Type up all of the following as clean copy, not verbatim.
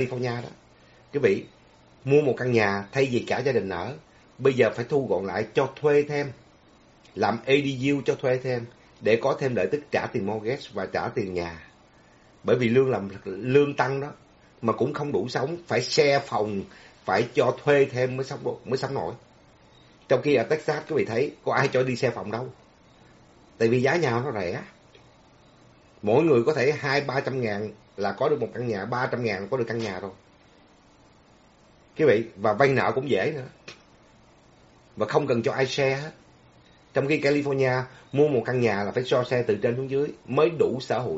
California đó. Quý vị mua một căn nhà thay vì cả gia đình ở, bây giờ phải thu gọn lại cho thuê thêm, làm ADU cho thuê thêm để có thêm lợi tức trả tiền mortgage và trả tiền nhà. Bởi vì lương tăng đó mà cũng không đủ sống, phải share phòng, phải cho thuê thêm mới sống nổi. Trong khi ở Texas quý vị thấy có ai cho đi share phòng đâu, tại vì giá nhà nó rẻ. Mỗi người có thể 200-300 ngàn là có được một căn nhà, 300 ngàn có được căn nhà rồi. Quý vị, và vay nợ cũng dễ nữa. Và không cần cho ai share hết. Trong khi California mua một căn nhà là phải cho share từ trên xuống dưới mới đủ xã hội.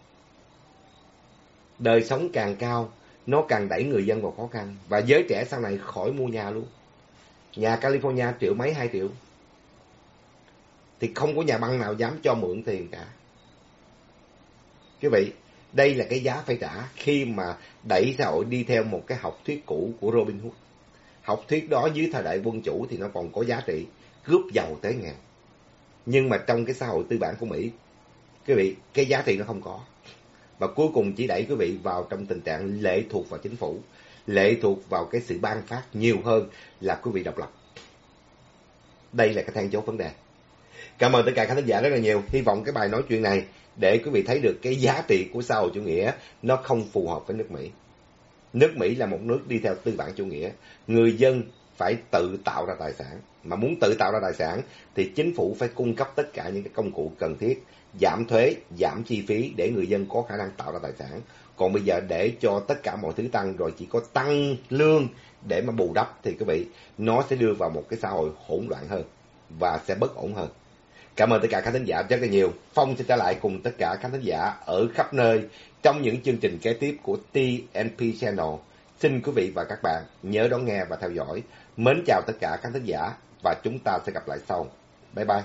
Đời sống càng cao, nó càng đẩy người dân vào khó khăn. Và giới trẻ sau này khỏi mua nhà luôn. Nhà California triệu mấy 2 triệu. Thì không có nhà băng nào dám cho mượn tiền cả. Quý vị, đây là cái giá phải trả khi mà đẩy xã hội đi theo một cái học thuyết cũ của Robin Hood. Học thuyết đó dưới thời đại quân chủ thì nó còn có giá trị, cướp giàu tế nghèo. Nhưng mà trong cái xã hội tư bản của Mỹ, quý vị, cái giá trị nó không có. Và cuối cùng chỉ đẩy quý vị vào trong tình trạng lệ thuộc vào chính phủ, lệ thuộc vào cái sự ban phát nhiều hơn là quý vị độc lập. Đây là cái then chốt vấn đề. Cảm ơn tất cả các khán giả rất là nhiều. Hy vọng cái bài nói chuyện này để quý vị thấy được cái giá trị của xã hội chủ nghĩa nó không phù hợp với nước Mỹ. Nước Mỹ là một nước đi theo tư bản chủ nghĩa. Người dân phải tự tạo ra tài sản. Mà muốn tự tạo ra tài sản thì chính phủ phải cung cấp tất cả những cái công cụ cần thiết, giảm thuế, giảm chi phí để người dân có khả năng tạo ra tài sản. Còn bây giờ để cho tất cả mọi thứ tăng rồi chỉ có tăng lương để mà bù đắp thì quý vị, nó sẽ đưa vào một cái xã hội hỗn loạn hơn và sẽ bất ổn hơn. Cảm ơn tất cả khán thính giả rất là nhiều. Phong sẽ trở lại cùng tất cả khán thính giả ở khắp nơi trong những chương trình kế tiếp của TNP Channel. Xin quý vị và các bạn nhớ đón nghe và theo dõi. Mến chào tất cả khán thính giả và chúng ta sẽ gặp lại sau. Bye bye.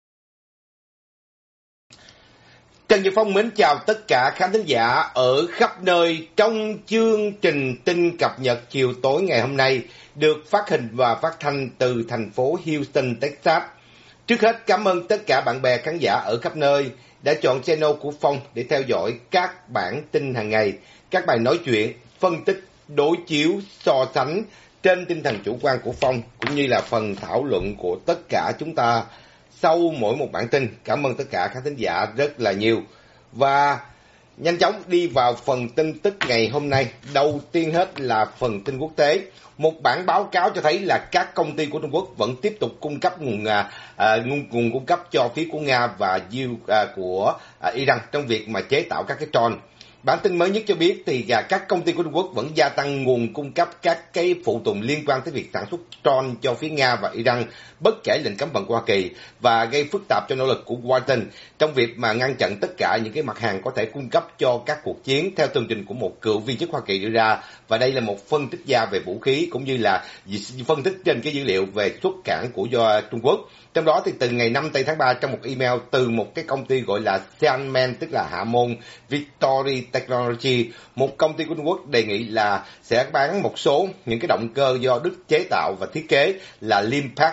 Trần Nhật Phong mến chào tất cả khán thính giả ở khắp nơi trong chương trình tin cập nhật chiều tối ngày hôm nay được phát hình và phát thanh từ thành phố Houston, Texas. Trước hết cảm ơn tất cả bạn bè khán giả ở khắp nơi đã chọn channel của Phong để theo dõi các bản tin hàng ngày, các bài nói chuyện, phân tích, đối chiếu, so sánh trên tinh thần chủ quan của Phong cũng như là phần thảo luận của tất cả chúng ta sau mỗi một bản tin. Cảm ơn tất cả các thính giả rất là nhiều. Và nhanh chóng đi vào phần tin tức ngày hôm nay. Đầu tiên hết là phần tin quốc tế. Một bản báo cáo cho thấy là các công ty của Trung Quốc vẫn tiếp tục cung cấp nguồn cung cấp cho phía của Nga và của Iran trong việc mà chế tạo các cái drone. Bản tin mới nhất cho biết thì các công ty của Trung Quốc vẫn gia tăng nguồn cung cấp các cái phụ tùng liên quan tới việc sản xuất drone cho phía Nga và Iran bất kể lệnh cấm vận của Hoa Kỳ và gây phức tạp cho nỗ lực của Washington trong việc mà ngăn chặn tất cả những cái mặt hàng có thể cung cấp cho các cuộc chiến theo tường trình của một cựu viên chức Hoa Kỳ đưa ra. Và đây là một phân tích gia về vũ khí cũng như là phân tích trên cái dữ liệu về xuất cảng của Trung Quốc. Trong đó thì từ ngày 5 tháng 3 trong một email từ một cái công ty gọi là Xiamen, tức là hạ môn Victory Technology, một công ty của Trung Quốc đề nghị là sẽ bán một số những cái động cơ do Đức chế tạo và thiết kế là Limpak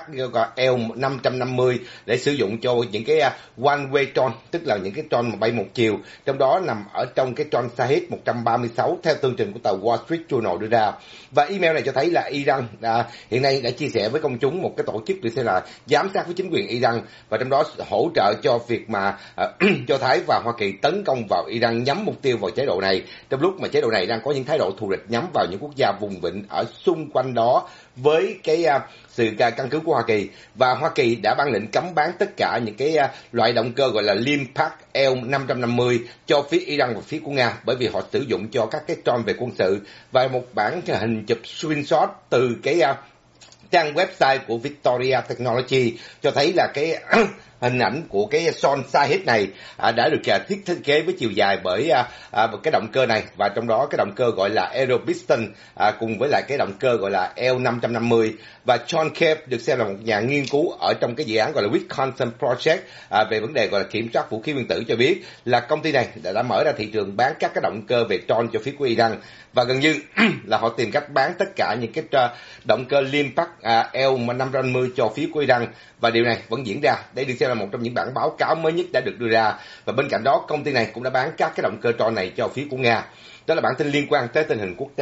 L550 để sử dụng cho những cái one way drone, tức là những cái drone mà bay một chiều, trong đó nằm ở trong cái drone Shahed 136 theo tường trình của tờ Wall Street Journal đưa ra. Và email này cho thấy là Iran hiện nay đã chia sẻ với công chúng một cái tổ chức được xem là giám sát với chính quyền Iran và trong đó hỗ trợ cho việc mà Do Thái và Hoa Kỳ tấn công vào Iran nhắm mục tiêu vào chế độ này trong lúc mà chế độ này đang có những thái độ thù địch nhắm vào những quốc gia vùng vịnh ở xung quanh đó với cái sự căn cứ của Hoa Kỳ. Và Hoa Kỳ đã ban lệnh cấm bán tất cả những cái loại động cơ gọi là Limpak L550 cho phía Iran và phía của Nga bởi vì họ sử dụng cho các cái drone về quân sự. Và một bản hình chụp screenshot từ cái trang website của Victoria Technology cho thấy là cái hình ảnh của cái Son Shahed này đã được thiết kế với chiều dài bởi một cái động cơ này, và trong đó cái động cơ gọi là Aeropiston cùng với lại cái động cơ gọi là L550. Và John Cape được xem là một nhà nghiên cứu ở trong cái dự án gọi là Wisconsin Project về vấn đề gọi là kiểm soát vũ khí nguyên tử cho biết là công ty này đã mở ra thị trường bán các cái động cơ về drone cho phía của Iran, và gần như là họ tìm cách bán tất cả những cái động cơ Limpak L550 cho phía của Iran, và điều này vẫn diễn ra. Đây được xem là một trong những bản báo cáo mới nhất đã được đưa ra. Và bên cạnh đó công ty này cũng đã bán các cái động cơ drone này cho phía của Nga. Đó là bản tin liên quan tới tình hình quốc tế.